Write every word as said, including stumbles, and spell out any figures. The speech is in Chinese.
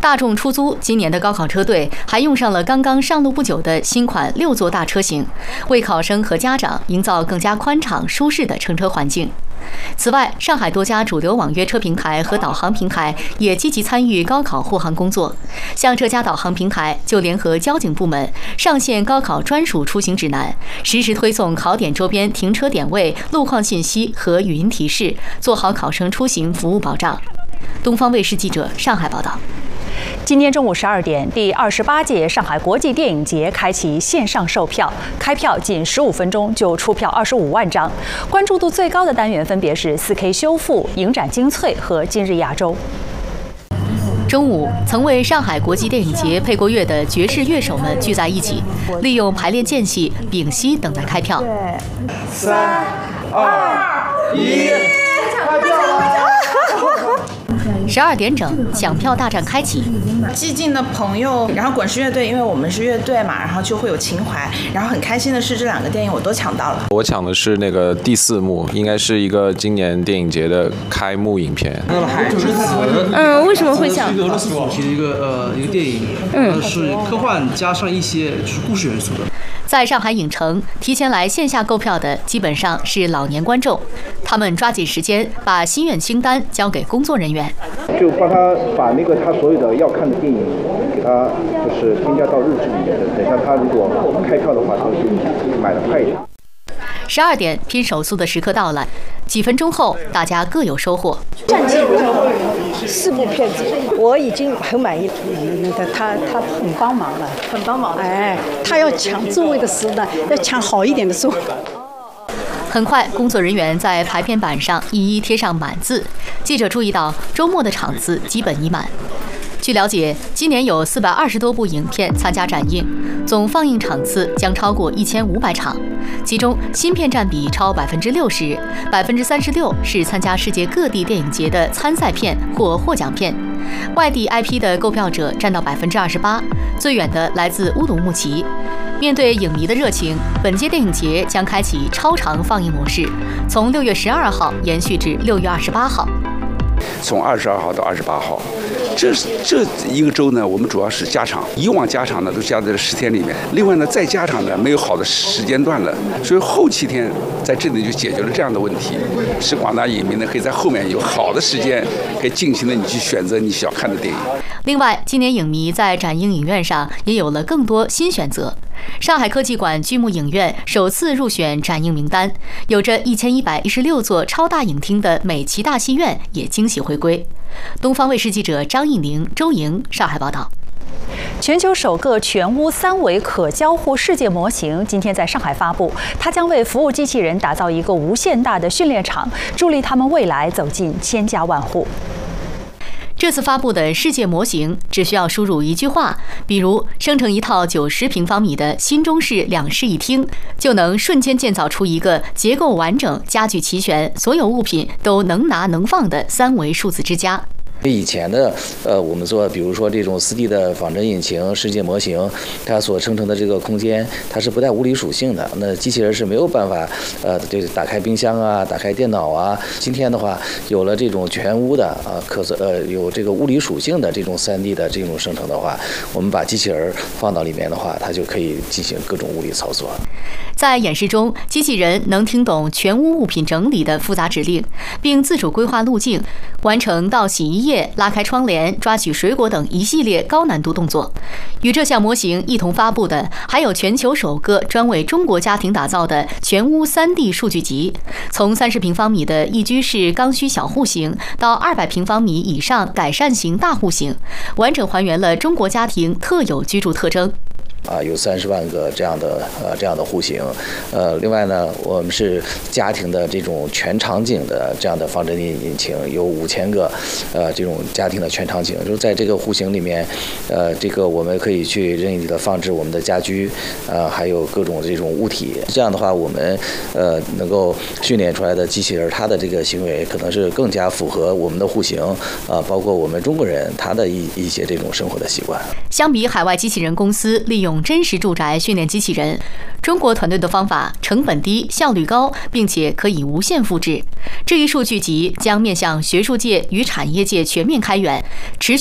大众出租今年的高考车队还用上了刚刚上路不久的新款六座大车型，为考生和家长营造更加宽敞舒适的乘车环境。此外，上海多家主流网约车平台和导航平台也积极参与高考护航工作。像这家导航平台就联合交警部门上线高考专属出行指南，实时推送考点周边停车点位、路况信息和语音提示，做好考生出行服务保障。东方卫视记者上海报道。 今天中午十二点，第二十八届上海国际电影节开启线上售票，开票仅十五分钟就出票二十五万张。关注度最高的单元分别是 四K 修复、影展精粹和今日亚洲。 中午，曾为上海国际电影节配过乐的爵士乐手们聚在一起，利用排练间隙屏息等待开票。 三、二、一，开票了！ 十二点整，抢票大战开启。 激进的朋友，然后滚石乐队，因为我们是乐队嘛，然后就会有情怀。然后很开心的是，这两个电影我都抢到了。 我抢的是那个第四幕，应该是一个今年电影节的开幕影片。 海之子， 嗯，为什么会抢？ 是一个俄罗斯主题的一个呃一个电影，嗯，是科幻加上一些就是故事元素的。 在上海影城提前来线下购票的基本上是老年观众，他们抓紧时间把心愿清单交给工作人员， 就帮他把那个他所有的要看的电影给他就是添加到日志里面的，等一下他如果开票的话，他就买的快一点。 十二点拼手速的时刻到了，几分钟后大家各有收获。 战绩四部片子，我已经很满意了。他他很帮忙了， 很帮忙。 哎，他要抢座位的时候呢，要抢好一点的座位。 很快，工作人员在排片板上一一贴上满字。记者注意到，周末的场次基本已满。据了解，今年有四百二十多部影片参加展映，总放映场次将超过一千五百场，其中新片占比超百分之六十，百分之三十六是参加世界各地电影节的参赛片或获奖片，外地 I P 的购票者占到百分之二十八，最远的来自乌鲁木齐。面对影迷的热情，本届电影节将开启超长放映模式，从六月十二号延续至六月二十八号。 从二十二号到二十八号，这这一个周呢，我们主要是加场，以往加场呢都加在了十天里面，另外呢再加场呢没有好的时间段了，所以后七天在这里就解决了这样的问题，使广大影迷呢可以在后面有好的时间，可以尽情的你去选择你想看的电影。 另外，今年影迷在展映影院上也有了更多新选择。上海科技馆巨幕影院首次入选展映名单，有着一千一百一十六座超大影厅的美琪大戏院也惊喜回归。东方卫视记者张艺宁、周莹上海报道。 全球首个全屋三维可交互世界模型今天在上海发布，它将为服务机器人打造一个无限大的训练场，助力他们未来走进千家万户。 这次发布的世界模型只需要输入一句话，比如生成一套九十平方米的新中式两室一厅，就能瞬间建造出一个结构完整、家具齐全、所有物品都能拿能放的三维数字之家。 以前的呃，我们说，比如说这种 四 D 的仿真引擎、世界模型，它所生成的这个空间，它是不带物理属性的。那机器人是没有办法，呃，这个打开冰箱啊，打开电脑啊。今天的话，有了这种全屋的啊，可呃有这个物理属性的这种 三 D 的这种生成的话，我们把机器人放到里面的话，它就可以进行各种物理操作。 在演示中，机器人能听懂全屋物品整理的复杂指令，并自主规划路径，完成倒洗衣液、拉开窗帘、抓取水果等一系列高难度动作。与这项模型一同发布的，还有全球首个专为中国家庭打造的全屋 三 D 数据集，从三十平方米的一居室刚需小户型到二百平方米以上改善型大户型，完整还原了中国家庭特有居住特征。 啊，有三十万个这样的呃这样的户型，呃，另外呢，我们是家庭的这种全场景的这样的仿真引擎，有五千个，呃，这种家庭的全场景，就是在这个户型里面，呃，这个我们可以去任意的放置我们的家居，呃，还有各种这种物体。这样的话，我们呃能够训练出来的机器人，它的这个行为可能是更加符合我们的户型，啊、呃，包括我们中国人他的一一些这种生活的习惯。 相比海外机器人公司利用真实住宅训练机器人，中国团队的方法成本低、效率高，并且可以无限复制。这一数据集将面向学术界与产业界全面开源，持续